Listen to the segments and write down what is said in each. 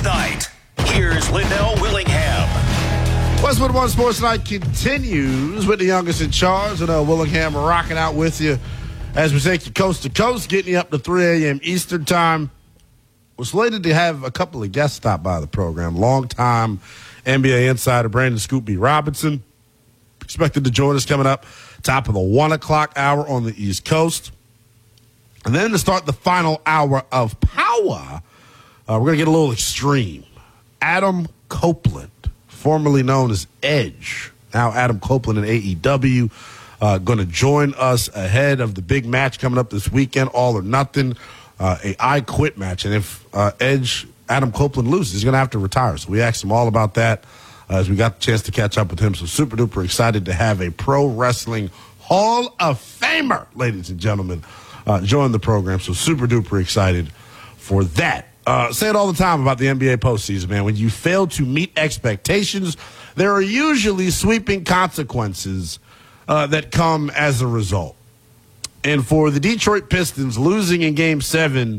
Night. Here's Linnell Willingham. Westwood One Sports Night continues with the youngest in charge. Linnell Willingham rocking out with you as we take you coast to coast, getting you up to 3 a.m. Eastern Time. We're slated to have a couple of guests stop by the program. Longtime NBA insider Brandon Scoop B. Robinson expected to join us coming up top of the 1 o'clock hour on the East Coast. And then to start the final hour of Power, we're going to get a little extreme. Adam Copeland, formerly known as Edge, now Adam Copeland in AEW, going to join us ahead of the big match coming up this weekend, All or Nothing, a I Quit match. And if Edge, Adam Copeland, loses, he's going to have to retire. So we asked him all about that as we got the chance to catch up with him. So super duper excited to have a pro wrestling Hall of Famer, ladies and gentlemen, join the program. So super duper excited for that. Say it all the time about the NBA postseason, man. When you fail to meet expectations, there are usually sweeping consequences that come as a result. And for the Detroit Pistons, losing in Game 7,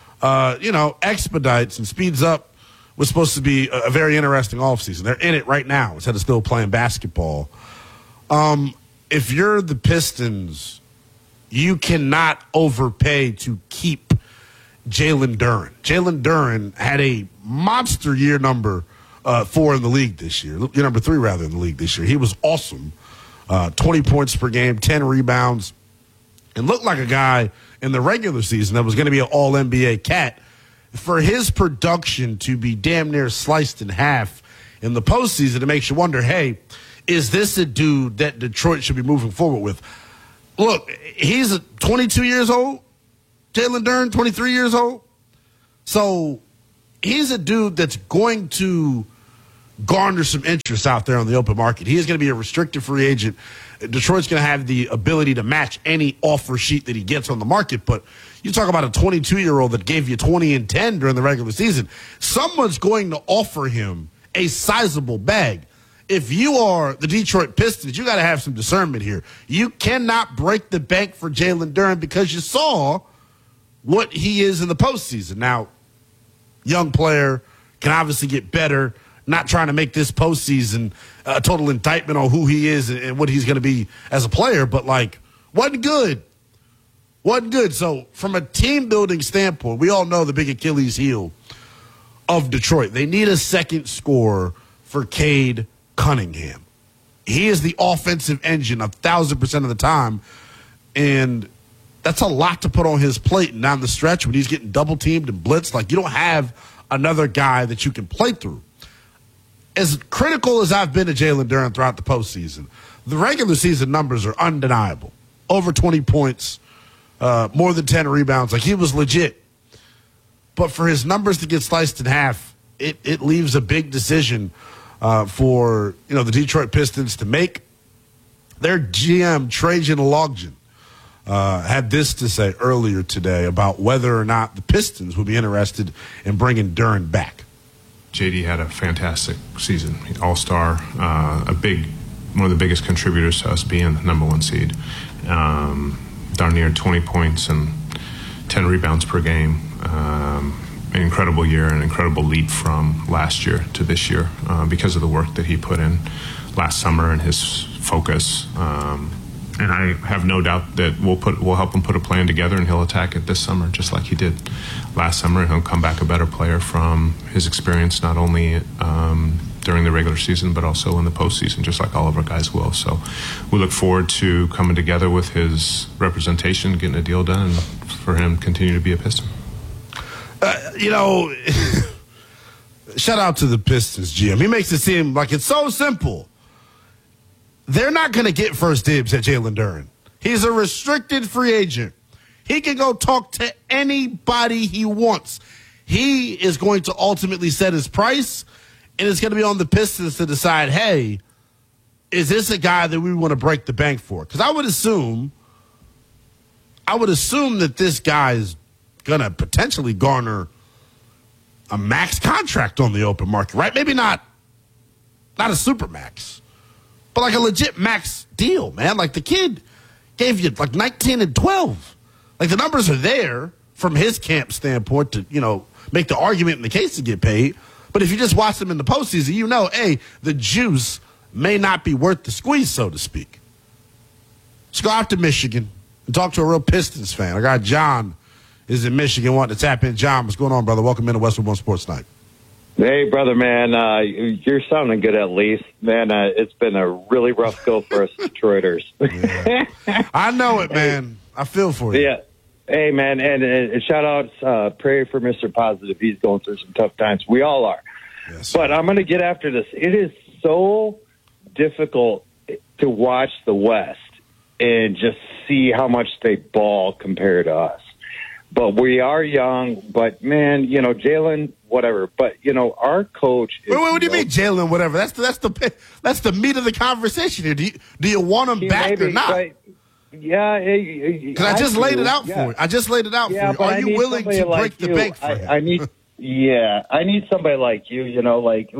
expedites and speeds up what's supposed to be a very interesting offseason. They're in it right now instead of still playing basketball. If you're the Pistons, you cannot overpay to keep Jalen Duren. Jalen Duren had a monster year number 4 in the league this year. Year number 3, rather, in the league this year. He was awesome. 20 points per game, 10 rebounds, and looked like a guy in the regular season that was going to be an all-NBA cat. For his production to be damn near sliced in half in the postseason, it makes you wonder, hey, is this a dude that Detroit should be moving forward with? Look, he's 22 years old. Jalen Duren, 23 years old. So he's a dude that's going to garner some interest out there on the open market. He is going to be a restricted free agent. Detroit's going to have the ability to match any offer sheet that he gets on the market. But you talk about a 22-year-old that gave you 20 and 10 during the regular season. Someone's going to offer him a sizable bag. If you are the Detroit Pistons, you got to have some discernment here. You cannot break the bank for Jalen Duren because you saw what he is in the postseason. Now, young player can obviously get better. Not trying to make this postseason a total indictment on who he is and what he's going to be as a player, but, wasn't good. Wasn't good. So, from a team-building standpoint, we all know the big Achilles heel of Detroit. They need a second scorer for Cade Cunningham. He is the offensive engine 1,000% of the time, and that's a lot to put on his plate. And down the stretch, when he's getting double-teamed and blitzed, you don't have another guy that you can play through. As critical as I've been to Jalen Duren throughout the postseason, the regular season numbers are undeniable. Over 20 points, more than 10 rebounds. He was legit. But for his numbers to get sliced in half, it leaves a big decision for the Detroit Pistons to make. Their GM, Trajan Login, had this to say earlier today about whether or not the Pistons would be interested in bringing Duren back. JD had a fantastic season, all-star, one of the biggest contributors to us being the number 1 seed. Darn near 20 points and 10 rebounds per game. An incredible year, an incredible leap from last year to this year because of the work that he put in last summer and his focus. And I have no doubt that we'll help him put a plan together, and he'll attack it this summer just like he did last summer. And he'll come back a better player from his experience, not only during the regular season but also in the postseason, just like all of our guys will. So we look forward to coming together with his representation, getting a deal done, and for him to continue to be a Piston. Shout out to the Pistons GM. He makes it seem like it's so simple. They're not going to get first dibs at Jalen Duren. He's a restricted free agent. He can go talk to anybody he wants. He is going to ultimately set his price, and it's going to be on the Pistons to decide, hey, is this a guy that we want to break the bank for? Because I would assume that this guy is going to potentially garner a max contract on the open market, right? Maybe not a super max, but a legit max deal, man. The kid gave you 19 and 12. The numbers are there from his camp standpoint to, make the argument in the case to get paid. But if you just watch them in the postseason, you know, hey, the juice may not be worth the squeeze, so to speak. Let's go out to Michigan and talk to a real Pistons fan. I got John is in Michigan wanting to tap in. John, what's going on, brother? Welcome into Westwood One Sports Night. Hey, brother, man. You're sounding good at least. Man, it's been a really rough go for us Detroiters. Yeah. I know it, man. I feel for you. Yeah. Hey, man, and shout out, pray for Mr. Positive. He's going through some tough times. We all are. Yes. But I'm going to get after this. It is so difficult to watch the West and just see how much they ball compared to us. But we are young. But, man, you know, Jalen, whatever. But, you know, our coach is... Wait, what do you mean, Jalen, whatever? That's the meat of the conversation here. Do you want him back or not? But, yeah. Because I just laid it out for you. I just laid it out for you. Are you willing to break the bank for him? I need somebody like you, you know, like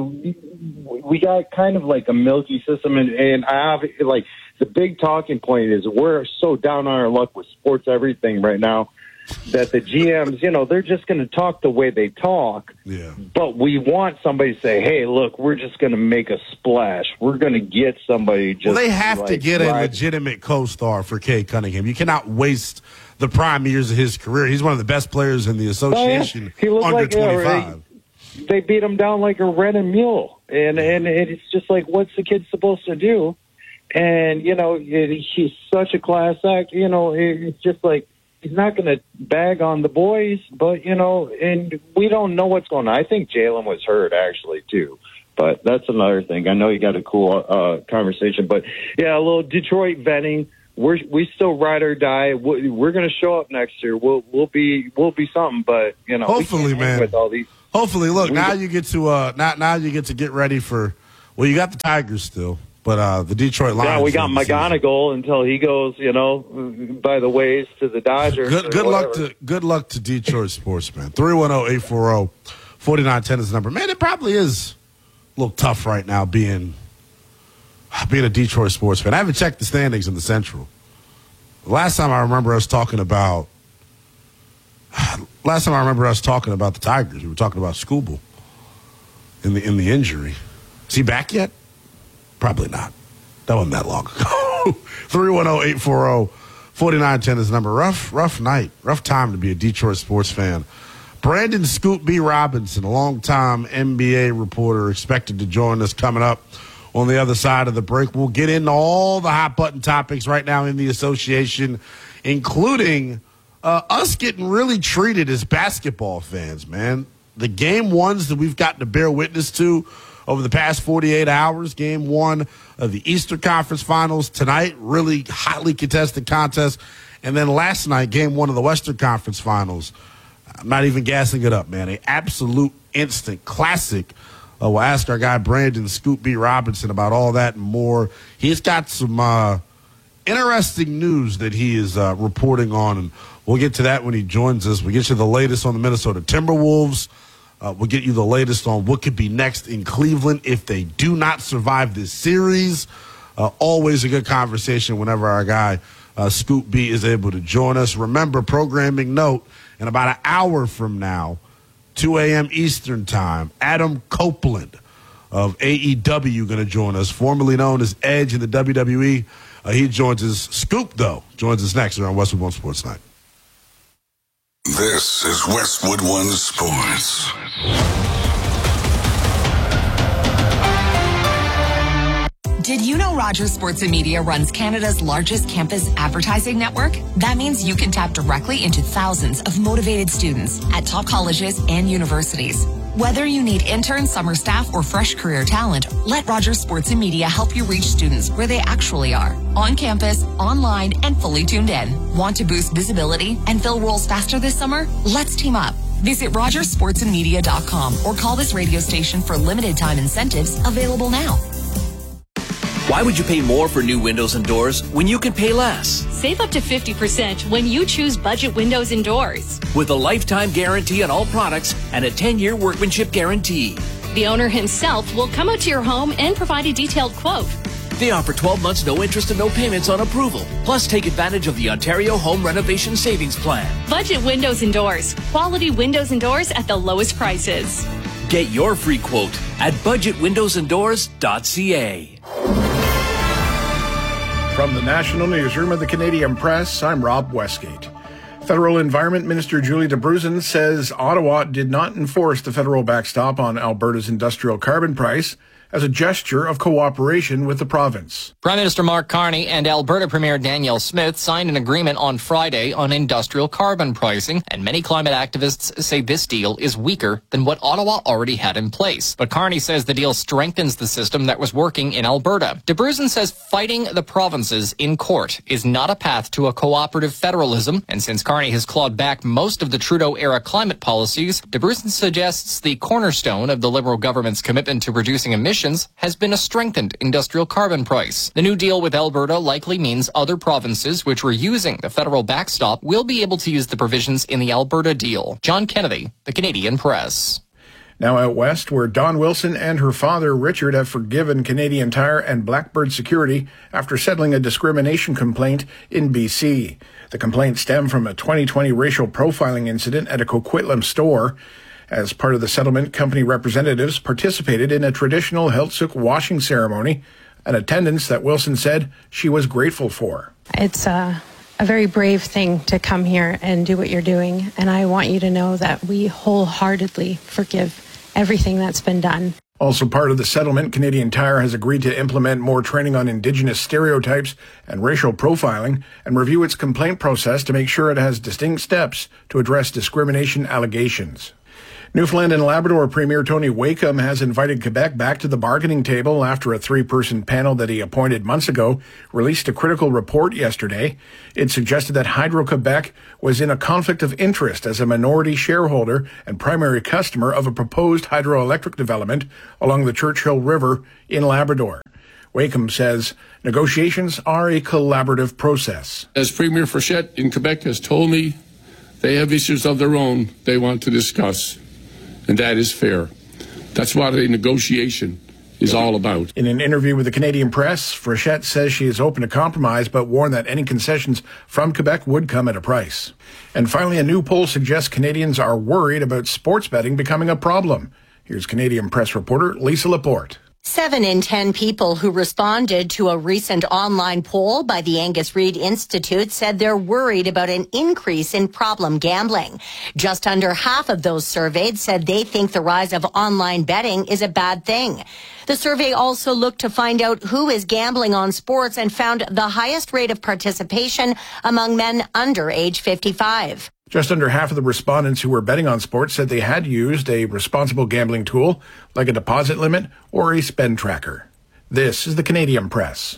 we got kind of like a milky system, and I have, like, the big talking point is we're so down on our luck with sports everything right now that the GMs, you know, they're just going to talk the way they talk. Yeah. But we want somebody to say, hey, look, we're just going to make a splash. We're going to get somebody just... Well, they have to get a legitimate co-star for Cade Cunningham. You cannot waste the prime years of his career. He's one of the best players in the association he looked under like 25. They beat him down like a Renan mule. And it's just like, what's the kid supposed to do? And, you know, he's such a class act. You know, it's just like, he's not going to bag on the boys, but, you know, and we don't know what's going on. I think Jalen was hurt, actually, too. But that's another thing. I know you got a cool conversation. But, yeah, a little Detroit venting. We still ride or die. We're going to show up next year. We'll be something. But, you know, hopefully, man. With all these, hopefully, look, now you get to get ready for, well, you got the Tigers still. But the Detroit Lions. Yeah, we got McGonigal until he goes, you know, by the ways to the Dodgers. Good luck to Detroit sports, man. 310-840-4910 is the number. Man, it probably is a little tough right now being a Detroit sports fan. I haven't checked the standings in the Central. The last time I remember us talking about the Tigers, we were talking about Skubal in the injury. Is he back yet? Probably not. That wasn't that long ago. 310-840-4910 is the number. Rough night. Rough time to be a Detroit sports fan. Brandon Scoop B. Robinson, a longtime NBA reporter, expected to join us coming up on the other side of the break. We'll get into all the hot-button topics right now in the association, including us getting really treated as basketball fans, man. The game ones that we've gotten to bear witness to over the past 48 hours, game one of the Eastern Conference Finals tonight, really hotly contested contest. And then last night, game one of the Western Conference Finals. I'm not even gassing it up, man. An absolute instant classic. We'll ask our guy Brandon Scoop B. Robinson about all that and more. He's got some interesting news that he is reporting on, and we'll get to that when he joins us. We'll get you the latest on the Minnesota Timberwolves. We'll get you the latest on what could be next in Cleveland if they do not survive this series. Always a good conversation whenever our guy Scoop B is able to join us. Remember, programming note, in about an hour from now, 2 a.m. Eastern Time, Adam Copeland of AEW going to join us, formerly known as Edge in the WWE. He joins us. Scoop, though, joins us next here on Westwood One Sports Night. This is Westwood One Sports. Did you know Rogers Sports and Media runs Canada's largest campus advertising network? That means you can tap directly into thousands of motivated students at top colleges and universities. Whether you need interns, summer staff, or fresh career talent, let Rogers Sports and Media help you reach students where they actually are. On campus, online, and fully tuned in. Want to boost visibility and fill roles faster this summer? Let's team up. Visit RogersSportsandMedia.com or call this radio station for limited time incentives available now. Why would you pay more for new windows and doors when you can pay less? Save up to 50% when you choose Budget Windows and Doors. With a lifetime guarantee on all products and a 10-year workmanship guarantee. The owner himself will come out to your home and provide a detailed quote. They offer 12 months no interest and no payments on approval. Plus, take advantage of the Ontario Home Renovation Savings Plan. Budget Windows and Doors. Quality windows and doors at the lowest prices. Get your free quote at budgetwindowsanddoors.ca. From the National Newsroom of the Canadian Press, I'm Rob Westgate. Federal Environment Minister Julie Debruzin says Ottawa did not enforce the federal backstop on Alberta's industrial carbon price as a gesture of cooperation with the province. Prime Minister Mark Carney and Alberta Premier Danielle Smith signed an agreement on Friday on industrial carbon pricing, and many climate activists say this deal is weaker than what Ottawa already had in place. But Carney says the deal strengthens the system that was working in Alberta. Debruzin says fighting the provinces in court is not a path to a cooperative federalism, and since Carney has clawed back most of the Trudeau-era climate policies, Debruzin suggests the cornerstone of the Liberal government's commitment to reducing emissions has been a strengthened industrial carbon price. The new deal with Alberta likely means other provinces which were using the federal backstop will be able to use the provisions in the Alberta deal. John Kennedy, the Canadian Press. Now out west, where Dawn Wilson and her father, Richard, have forgiven Canadian Tire and Blackbird Security after settling a discrimination complaint in BC. The complaint stemmed from a 2020 racial profiling incident at a Coquitlam store. As part of the settlement, company representatives participated in a traditional Heiltsuk washing ceremony, an attendance that Wilson said she was grateful for. It's a very brave thing to come here and do what you're doing, and I want you to know that we wholeheartedly forgive everything that's been done. Also part of the settlement, Canadian Tire has agreed to implement more training on Indigenous stereotypes and racial profiling and review its complaint process to make sure it has distinct steps to address discrimination allegations. Newfoundland and Labrador Premier Tony Wakeham has invited Quebec back to the bargaining table after a 3-person panel that he appointed months ago released a critical report yesterday. It suggested that Hydro-Quebec was in a conflict of interest as a minority shareholder and primary customer of a proposed hydroelectric development along the Churchill River in Labrador. Wakeham says negotiations are a collaborative process. As Premier Frechette in Quebec has told me, they have issues of their own they want to discuss. And that is fair. That's what a negotiation is all about. In an interview with the Canadian Press, Frechette says she is open to compromise, but warned that any concessions from Quebec would come at a price. And finally, a new poll suggests Canadians are worried about sports betting becoming a problem. Here's Canadian Press reporter Lisa Laporte. 7 in 10 people who responded to a recent online poll by the Angus Reid Institute said they're worried about an increase in problem gambling. Just under half of those surveyed said they think the rise of online betting is a bad thing. The survey also looked to find out who is gambling on sports and found the highest rate of participation among men under age 55. Just under half of the respondents who were betting on sports said they had used a responsible gambling tool like a deposit limit or a spend tracker. This is the Canadian Press.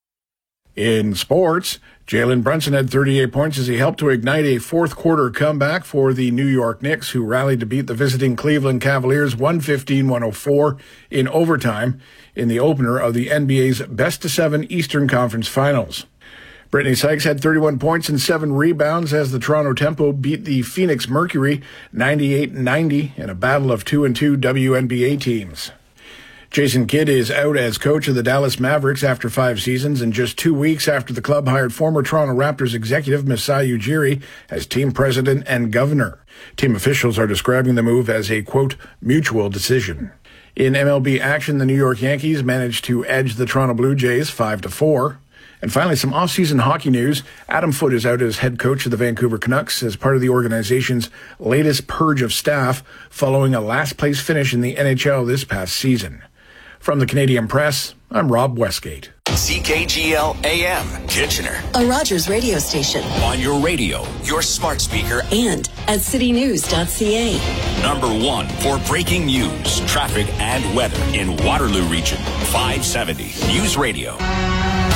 In sports, Jalen Brunson had 38 points as he helped to ignite a fourth-quarter comeback for the New York Knicks, who rallied to beat the visiting Cleveland Cavaliers 115-104 in overtime in the opener of the NBA's best-of-7 Eastern Conference Finals. Brittany Sykes had 31 points and 7 rebounds as the Toronto Tempo beat the Phoenix Mercury 98-90 in a battle of 2-2 WNBA teams. Jason Kidd is out as coach of the Dallas Mavericks after 5 seasons and just 2 weeks after the club hired former Toronto Raptors executive Masai Ujiri as team president and governor. Team officials are describing the move as a, quote, mutual decision. In MLB action, the New York Yankees managed to edge the Toronto Blue Jays 5-4. And finally, some off-season hockey news. Adam Foote is out as head coach of the Vancouver Canucks as part of the organization's latest purge of staff following a last-place finish in the NHL this past season. From the Canadian Press, I'm Rob Westgate. CKGL AM, Kitchener. A Rogers radio station. On your radio, your smart speaker, and at citynews.ca. #1 for breaking news, traffic, and weather in Waterloo Region. 570 News Radio.